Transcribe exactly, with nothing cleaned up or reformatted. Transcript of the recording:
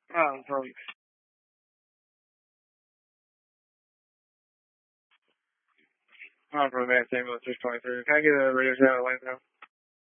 Oh, perfect. Oh, for the man, ambulance six twenty-three. Can I get a radio channel line now?